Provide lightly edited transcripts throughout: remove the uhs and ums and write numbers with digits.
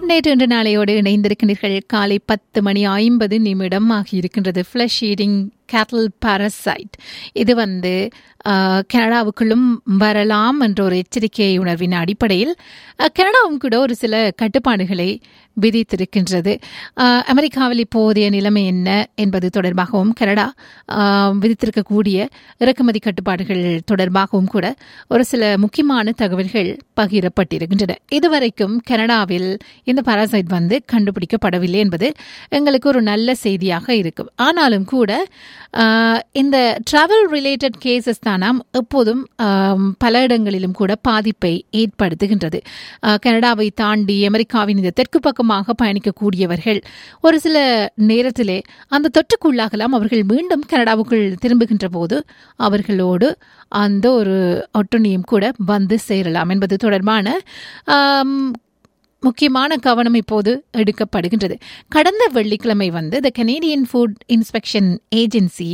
நேற்று இன்று நாளையோடு இணைந்திருக்கின்றீர்கள். காலை 10:50 ஆகியிருக்கின்றது. ஃப்ளஷ் ஈட்டிங் கேட்டல் பாரசைட் இது கனடாவுக்குள்ளும் வரலாம் என்ற ஒரு எச்சரிக்கை உணர்வின் அடிப்படையில் கனடாவும் கூட ஒரு சில கட்டுப்பாடுகளை விதித்திருக்கின்றது. அமெரிக்காவில் இப்போதைய நிலைமை என்ன என்பது தொடர்பாகவும் கனடா விதித்திருக்கக்கூடிய இறக்குமதி கட்டுப்பாடுகள் தொடர்பாகவும் கூட ஒரு சில முக்கியமான தகவல்கள் பகிரப்பட்டிருக்கின்றன. இதுவரைக்கும் கனடாவில் இந்த பாராசைட் கண்டுபிடிக்கப்படவில்லை என்பது எங்களுக்கு ஒரு நல்ல செய்தியாக இருக்கும். ஆனாலும் கூட இந்த டிராவல் ரிலேட்டட் கேசஸ் தானாம் எப்போதும் பல இடங்களிலும் கூட பாதிப்பை ஏற்படுத்துகின்றது. கனடாவை தாண்டி அமெரிக்காவின் இந்த தெற்கு பக்கமாக பயணிக்கக்கூடியவர்கள் ஒரு சில நேரத்திலே அந்த தொற்றுக்குள்ளாகலாம். அவர்கள் மீண்டும் கனடாவுக்குள் திரும்புகின்ற போது அவர்களோடு அந்த ஒரு ஒட்டுண்ணியும் கூட வந்து சேரலாம் என்பது தொடர்பான முக்கியமான கவனம் இப்போது எடுக்கப்படுகின்றது. கடந்த வெள்ளிக்கிழமை த கனேடியன் ஃபுட் இன்ஸ்பெக்ஷன் ஏஜென்சி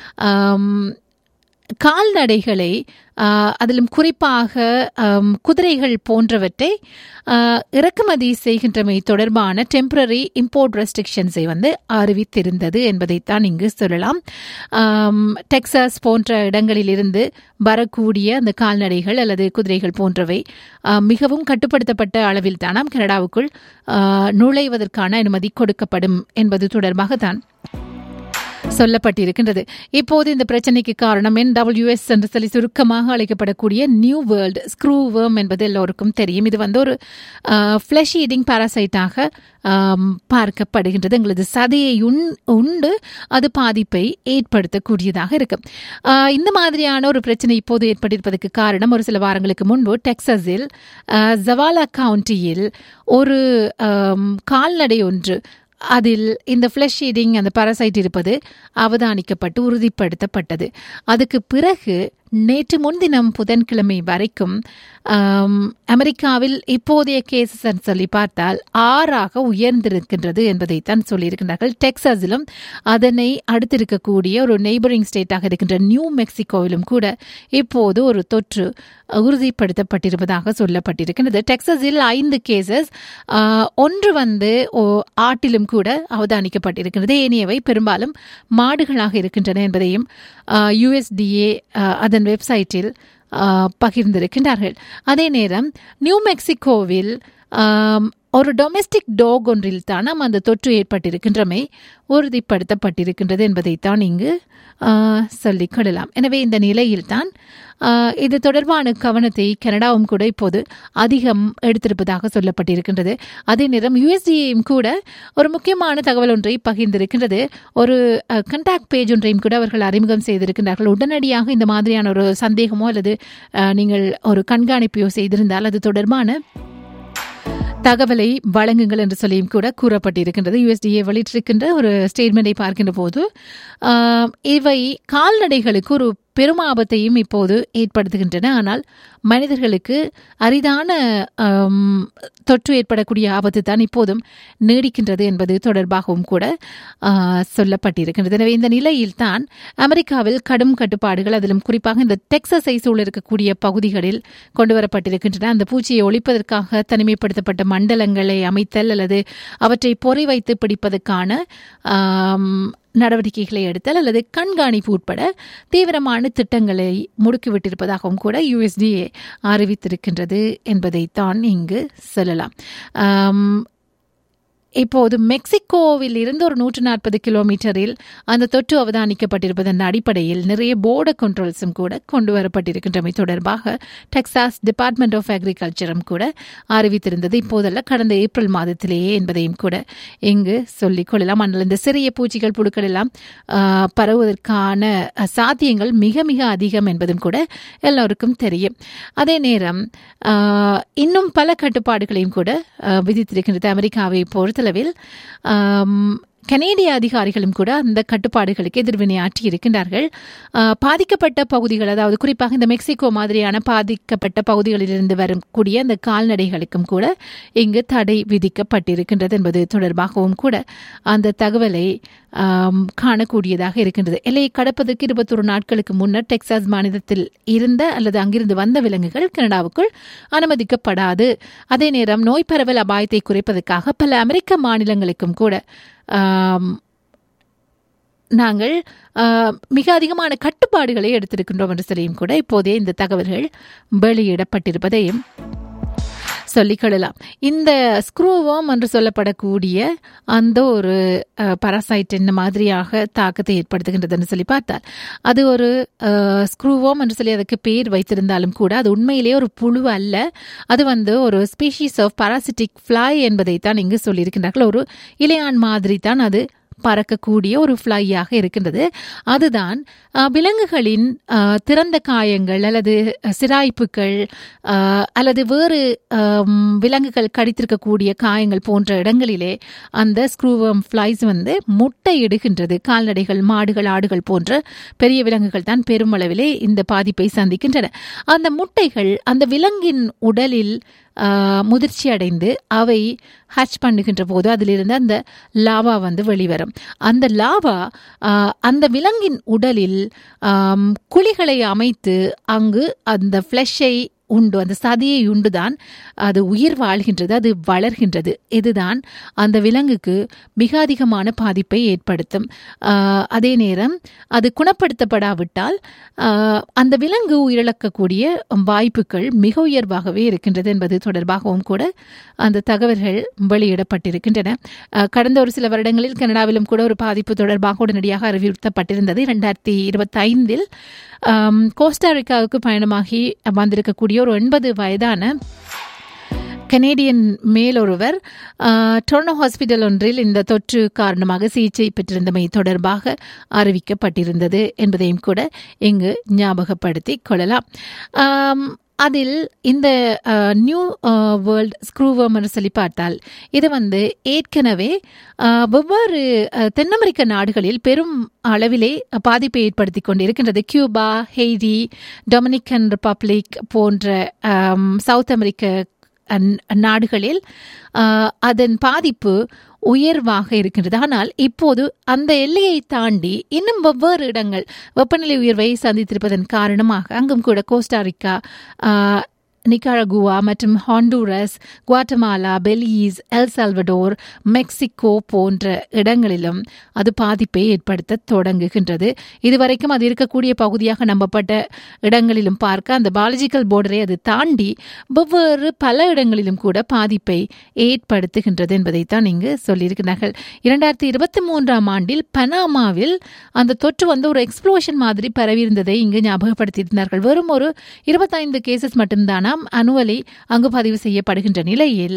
கால்நடைகளை அதிலும் குறிப்பாக குதிரைகள் போன்றவற்றை இறக்குமதி செய்கின்றமை தொடர்பான டெம்பரரி இம்போர்ட் ரெஸ்ட்ரிக்ஷன்ஸை அறிவித்திருந்தது என்பதைத்தான் இங்கு சொல்லலாம். டெக்சாஸ் போன்ற இடங்களிலிருந்து வரக்கூடிய அந்த கால்நடைகள் அல்லது குதிரைகள் போன்றவை மிகவும் கட்டுப்படுத்தப்பட்ட அளவில் தானாம் கனடாவுக்குள் நுழைவதற்கான அனுமதி கொடுக்கப்படும் என்பது தொடர்பாகத்தான் சொல்லப்பட்டிருக்கின்றது. இப்போது இந்த பிரச்சனைக்கு காரணம் NWS என்று சொல்லி சுருக்கமாக அழைக்கப்படக்கூடிய நியூ வேர்ல்டு ஸ்க்ரூவர்ம் என்பது எல்லோருக்கும் தெரியும். இது ஒரு ஃப்ளஷ் ஈட்டிங் பாராசைட்டாக பார்க்கப்படுகின்றது. எங்களது சதையை உண்டு அது பாதிப்பை ஏற்படுத்தக்கூடியதாக இருக்கு. இந்த மாதிரியான ஒரு பிரச்சனை இப்போது ஏற்பட்டிருப்பதற்கு காரணம் ஒரு சில வாரங்களுக்கு முன்பு டெக்சாஸில் ஜவாலா கவுண்டியில் ஒரு கால்நடை ஒன்று அதில் இந்த ஃப்ளஷ் ஈட்டிங் அந்த பாராசைட் இருப்பது அவதானிக்கப்பட்டு உறுதிப்படுத்தப்பட்டது. அதுக்கு பிறகு நேற்று முன்தினம் புதன்கிழமை வரைக்கும் அமெரிக்காவில் இப்போதைய கேசஸ் சொல்லி பார்த்தால் 6 உயர்ந்திருக்கின்றது என்பதைத்தான் சொல்லியிருக்கின்றார்கள். டெக்சாஸிலும் அதனை அடுத்திருக்கக்கூடிய ஒரு நெய்பரிங் ஸ்டேட்டாக இருக்கின்ற நியூ மெக்சிகோவிலும் கூட இப்போது ஒரு தொற்று உறுதிப்படுத்தப்பட்டிருப்பதாக சொல்லப்பட்டிருக்கின்றது. டெக்சாஸில் 5 கேசஸ், ஒன்று ஆட்டிலும் கூட அவதானிக்கப்பட்டிருக்கின்றது. ஏனையவை பெரும்பாலும் மாடுகளாக இருக்கின்றன என்பதையும் USDA அதன் வெப்சைட்டில் பகிர்ந்திருக்கின்றார்கள். அதே நேரம் நியூ மெக்சிகோவில் ஒரு டொமெஸ்டிக் டாக் ஒன்றில் தான் அந்த தொற்று ஏற்பட்டிருக்கின்றமை உறுதிப்படுத்தப்பட்டிருக்கின்றது என்பதைத்தான் இங்கு சொல்லிக் கொள்ளலாம். எனவே இந்த நிலையில்தான் இது தொடர்பான கவனத்தை கனடாவும் கூட இப்போது அதிகம் எடுத்திருப்பதாக சொல்லப்பட்டிருக்கின்றது. அதே நேரம் USDAயும் கூட ஒரு முக்கியமான தகவல் ஒன்றை பகிர்ந்திருக்கின்றது. ஒரு கண்டாக்ட் பேஜ் ஒன்றையும் கூட அவர்கள் அறிமுகம் செய்திருக்கின்றார்கள். உடனடியாக இந்த மாதிரியான ஒரு சந்தேகமோ அல்லது நீங்கள் ஒரு கண்காணிப்பையோ செய்திருந்தால் அது தொடர்பான தகவலை வழங்குங்கள் என்று சொல்லியும் கூட கூறப்பட்டிருக்கின்றது. USDA வெளியிட்டிருக்கின்ற ஒரு ஸ்டேட்மெண்டை பார்க்கின்ற போது இவை கால்நடைகளுக்கு ஒரு பெரும் ஆபத்தையும் இப்போது ஏற்படுத்துகின்றன. ஆனால் மனிதர்களுக்கு அரிதான தொற்று ஏற்படக்கூடிய ஆபத்து தான் இப்போதும் நீடிக்கின்றது என்பது தொடர்பாகவும் கூட சொல்லப்பட்டிருக்கின்றது. எனவே இந்த நிலையில் தான் அமெரிக்காவில் கடும் கட்டுப்பாடுகள், அதிலும் குறிப்பாக இந்த டெக்சாஸை சூழ இருக்கக்கூடிய பகுதிகளில் கொண்டு வரப்பட்டிருக்கின்றன. அந்த பூச்சியை ஒழிப்பதற்காக தனிமைப்படுத்தப்பட்ட மண்டலங்களை அமைத்தல் அல்லது அவற்றை பொறி வைத்து பிடிப்பதற்கான நடவடிக்கைகளை எடுத்தல் அல்லது கண்காணிப்பு உட்பட தீவிரமான திட்டங்களை முடுக்கிவிட்டிருப்பதாகவும் கூட USDA அறிவித்திருக்கின்றது என்பதைத்தான் இங்கு சொல்லலாம். இப்போது மெக்சிகோவில் இருந்து ஒரு 140 கிலோமீட்டரில் அந்த தொற்று அவதானிக்கப்பட்டிருப்பதன் அடிப்படையில் நிறைய போர்டர் கண்ட்ரோல்ஸும் கூட கொண்டு வரப்பட்டிருக்கின்றமை தொடர்பாக டெக்சாஸ் டிபார்ட்மெண்ட் ஆஃப் அக்ரிகல்ச்சரும் கூட அறிவித்திருந்தது. இப்போதல்ல, கடந்த ஏப்ரல் மாதத்திலேயே என்பதையும் கூட இங்கு சொல்லிக் கொள்ளலாம். ஆனால் இந்த சிறிய பூச்சிகள் புழுக்கள் எல்லாம் பரவுவதற்கான சாத்தியங்கள் மிக மிக அதிகம் என்பதும் கூட எல்லோருக்கும் தெரியும். அதே நேரம் இன்னும் பல கட்டுப்பாடுகளையும் கூட விதித்திருக்கின்றது. அமெரிக்காவை பொறுத்தளவில் கனேடிய அதிகாரிகளும் கூட அந்த கட்டுப்பாடுகளுக்கு எதிர்வினையாற்றி இருக்கின்றார்கள். பாதிக்கப்பட்ட பகுதிகள், அதாவது குறிப்பாக இந்த மெக்சிகோ மாதிரியான பாதிக்கப்பட்ட பகுதிகளிலிருந்து வரக்கூடிய அந்த கால்நடைகளுக்கும் கூட இங்கு தடை விதிக்கப்பட்டிருக்கின்றது என்பது தொடர்பாகவும் கூட அந்த தகவலை காணக்கூடியதாக இருக்கின்றது. எல்லையை கடப்பதற்கு 21 நாட்களுக்கு முன்னர் டெக்சாஸ் மாநிலத்தில் இருந்த அல்லது அங்கிருந்து வந்த விலங்குகள் கனடாவுக்குள் அனுமதிக்கப்படாது. அதே நேரம் நோய் பரவல் அபாயத்தை குறைப்பதற்காக பல அமெரிக்க மாநிலங்களுக்கும் கூட நாங்கள் மிக அதிகமான கட்டுப்பாடுகளை எடுத்திருக்கின்றோம் என்று சொல்லியும் கூட இப்போதே இந்த தகவல்கள் வெளியிடப்பட்டிருப்பதையும் சொல்லிக்கொள்ளலாம். இந்த ஸ்க்ரூவார்ம் என்று சொல்லப்படக்கூடிய அந்த ஒரு பாராசைட் என்ன மாதிரியாக தாக்கத்தை ஏற்படுத்துகின்றதுன்னு சொல்லி பார்த்தால் அது ஒரு ஸ்க்ரூவார்ம் என்று சொல்லி அதுக்கு பேர் வைத்திருந்தாலும் கூட அது உண்மையிலேயே ஒரு புழு அல்ல. அது ஒரு ஸ்பீஷீஸ் ஆஃப் பாராசிட்டிக் ஃப்ளை என்பதை தான் இங்கு சொல்லியிருக்கின்றார்கள். ஒரு இலையான் மாதிரி தான் அது பறக்கக்கூடிய ஒரு ஃப்ளையாக இருக்கின்றது. அதுதான் விலங்குகளின் திறந்த காயங்கள் அல்லது சிராய்ப்புகள் அல்லது வேறு விலங்குகள் கடித்திருக்கக்கூடிய காயங்கள் போன்ற இடங்களிலே அந்த ஸ்க்ரூவர்ம் ஃப்ளைஸ் முட்டையிடுகின்றது. கால்நடைகள், மாடுகள், ஆடுகள் போன்ற பெரிய விலங்குகள் தான் பெருமளவிலே இந்த பாதிப்பை சந்திக்கின்றன. அந்த முட்டைகள் அந்த விலங்கின் உடலில் முதிர்ச்சி அடைந்து அவை ஹட்ச் பண்ணுகின்ற போது அதிலிருந்து அந்த லாவா வெளிவரும். அந்த லாவா அந்த விலங்கின் உடலில் குழிகளை அமைத்து அங்கு அந்த ஃப்ளஷை உண்டு, அந்த சதியை உண்டுதான் அது உயிர் வாழ்கின்றது, அது வளர்கின்றது. இதுதான் அந்த விலங்குக்கு மிக அதிகமான பாதிப்பை ஏற்படுத்தும். அதே நேரம் அது குணப்படுத்தப்படாவிட்டால் அந்த விலங்கு உயிரிழக்கக்கூடிய வாய்ப்புகள் மிக உயர்வாகவே இருக்கின்றது என்பது தொடர்பாகவும் கூட அந்த தகவல்கள் வெளியிடப்பட்டிருக்கின்றன. கடந்த ஒரு சில வருடங்களில் கனடாவிலும் கூட ஒரு பாதிப்பு தொடர்பாக உடனடியாக அறிவுறுத்தப்பட்டிருந்தது. 2025 கோஸ்டாரிக்காவுக்கு பயணமாகி வந்திருக்கக்கூடிய ஒரு 80 வயதான கனேடியன் மேலொருவர் டொரண்டோ ஹாஸ்பிட்டல் ஒன்றில் இந்த தொற்று காரணமாக சிகிச்சை பெற்றிருந்தமை தொடர்பாக அறிவிக்கப்பட்டிருந்தது என்பதையும் கூட இங்கு ஞாபகப்படுத்திக் கொள்ளலாம். அதில் இந்த நியூ வேர்ல்ட் ஸ்க்ரூவர்ம் என்று சொல்லி பார்த்தால் இது ஏற்கனவே வெவ்வேறு தென் அமெரிக்க நாடுகளில் பெரும் அளவிலே பாதிப்பை ஏற்படுத்தி கொண்டிருக்கின்றது. கியூபா, ஹெய்டி, டொமினிக்கன் ரிப்பப்ளிக் போன்ற சவுத் அமெரிக்க நாடுகளில் அதன் பாதிப்பு உயர்வாக இருக்கின்றது. ஆனால் இப்போது அந்த எல்லையை தாண்டி இன்னும் வெவ்வேறு இடங்கள் வெப்பநிலை உயர்வை சந்தித்திருப்பதன் காரணமாக அங்கும் கூட கோஸ்டாரிக்கா, நிகாரகுவா மற்றும் ஹாண்டூரஸ், Guatemala, Belize, El Salvador, Mexico போன்ற இடங்களிலும் அது பாதிப்பை ஏற்படுத்த தொடங்குகின்றது. இதுவரைக்கும் அது இருக்கக்கூடிய பகுதியாக நம்பப்பட்ட இடங்களிலும் பார்க்க அந்த பாலஜிக்கல் போர்டரை அது தாண்டி வெவ்வேறு பல இடங்களிலும் கூட பாதிப்பை ஏற்படுத்துகின்றது என்பதைத்தான் இங்கு சொல்லியிருக்கிறார்கள். 2023ஆம் ஆண்டில் பனாமாவில் அந்த தொற்று ஒரு எக்ஸ்ப்ளோஷன் மாதிரி பரவியிருந்ததை இங்கு ஞாபகப்படுத்தியிருந்தார்கள். வெறும் ஒரு 25 கேசஸ் மட்டும்தானா அனுவலி அங்கு பதிவு செய்யப்படுகின்ற நிலையில்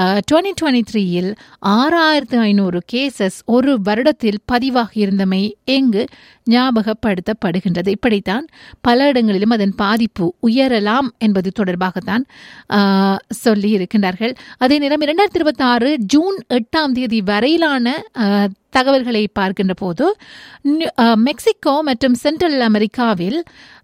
2023 6500 கேசஸ் ஒரு வருடத்தில் பதிவாகி இருந்தமை எங்கு ஞாபகப்படுத்தப்படுகின்றது. இப்படித்தான் பல இடங்களிலும் அதன் பாதிப்பு உயரலாம் என்பது தொடர்பாகத்தான் சொல்லி இருக்கின்றார்கள். அதே நேரம் 2026 ஜூன் 8ஆம் தேதி வரையிலான தகவல்களை பார்க்கின்ற போது மெக்சிகோ மற்றும் சென்ட்ரல் அமெரிக்காவில்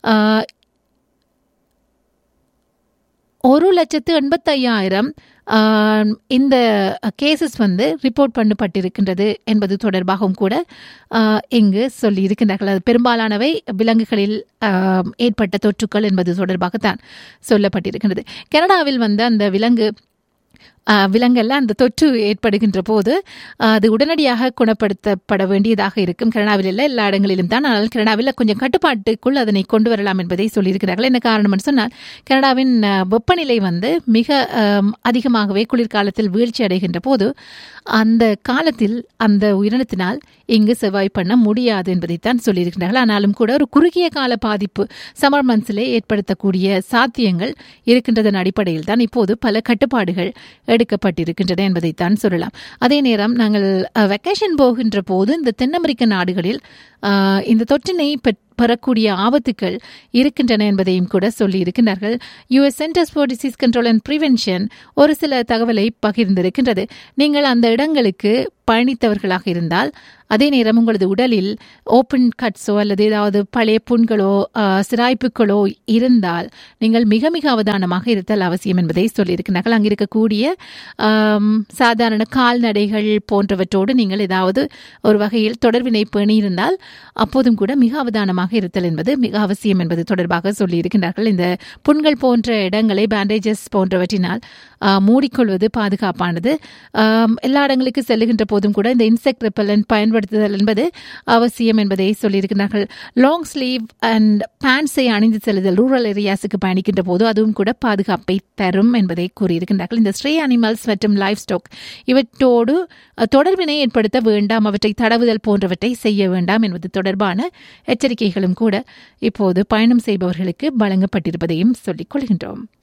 1,85,000 இந்த கேசஸ் ரிப்போர்ட் பண்ணப்பட்டிருக்கின்றது என்பது தொடர்பாகவும் கூட இங்கு சொல்லி இருக்கின்றார்கள். அது பெரும்பாலானவை விலங்குகளில் ஏற்பட்ட தொற்றுக்கள் என்பது தொடர்பாகத்தான் சொல்லப்பட்டிருக்கின்றது. கனடாவில் அந்த விலங்கெல்லாம் அந்த தொற்று ஏற்படுகின்ற போது அது உடனடியாக குணப்படுத்தப்பட வேண்டியதாக இருக்கும். கனடாவில் இல்லை, எல்லா இடங்களிலும் தான். ஆனால் கனடாவில் கொஞ்சம் கட்டுப்பாட்டுக்குள் அதனை கொண்டு வரலாம் என்பதை சொல்லியிருக்கிறார்கள். என்ன காரணம் சொன்னால் கனடாவின் வெப்பநிலை மிக அதிகமாகவே குளிர்காலத்தில் வீழ்ச்சி அடைகின்ற போது அந்த காலத்தில் அந்த உயிரினத்தினால் இங்கு சர்வைவ் பண்ண முடியாது என்பதைத்தான் சொல்லியிருக்கிறார்கள். ஆனாலும் கூட ஒரு குறுகிய கால பாதிப்பு சம்மர் மந்த்ஸிலே ஏற்படுத்தக்கூடிய சாத்தியங்கள் இருக்கின்றதன் அடிப்படையில் தான் இப்போது பல கட்டுப்பாடுகள் எடுக்கப்பட்டிருக்கின்றன என்பதைத்தான் சொல்லலாம். அதே நேரம் நாங்கள் வெக்கேஷன் போகின்ற போது இந்த தென் அமெரிக்க நாடுகளில் இந்த தொற்றினை பெறக்கூடிய ஆபத்துக்கள் இருக்கின்றன என்பதையும் கூட சொல்லியிருக்கிறார்கள். US Centers for Disease Control and Prevention ஒரு சில தகவலை பகிர்ந்திருக்கின்றது. நீங்கள் அந்த இடங்களுக்கு பயணித்தவர்களாக இருந்தால், அதே நேரம் உங்களது உடலில் ஓப்பன் கட்ஸோ அல்லது ஏதாவது பழைய புண்களோ சிராய்ப்புகளோ இருந்தால் நீங்கள் மிக மிக அவதானமாக இருத்தல் அவசியம் என்பதை சொல்லியிருக்கிறார்கள். அங்கே இருக்கக்கூடிய சாதாரண கால்நடைகள் போன்றவற்றோடு நீங்கள் ஏதாவது ஒரு வகையில் தொடர்பினை பேணி இருந்தால் அப்போதும் கூட மிக அவதானமாக இருத்தல் என்பது மிக அவசியம் என்பது தொடர்பாக சொல்லியிருக்கிறார்கள். இந்த புண்கள் போன்ற இடங்களை பேண்டேஜஸ் போன்றவற்றினால் மூடிக்கொள்வது பாதுகாப்பானது. எல்லா இடங்களுக்கு செல்லுகின்ற போதும் கூட இந்த இன்செக்ட் ரெப்பலண்ட் பயன்படுத்துதல் என்பது அவசியம் என்பதை சொல்லியிருக்கிறார்கள். லாங் ஸ்லீவ் அண்ட் பேண்ட்ஸை அணிந்து செல்லுதல் ரூரல் ஏரியாஸுக்கு பயணிக்கின்ற போது அதுவும் கூட பாதுகாப்பை தரும் என்பதை கூறியிருக்கிறார்கள். இந்த ஸ்ட்ரே அனிமல்ஸ் மற்றும் லைஃப் ஸ்டாக் இவற்றோடு தொடர்பினை ஏற்படுத்த வேண்டாம், அவற்றை தடவுதல் போன்றவற்றை செய்ய வேண்டாம் என்பது தொடர்பான எச்சரிக்கைகளும் கூட இப்போது பயணம் செய்பவர்களுக்கு வழங்கப்பட்டிருப்பதையும் சொல்லிக் கொள்கின்றோம்.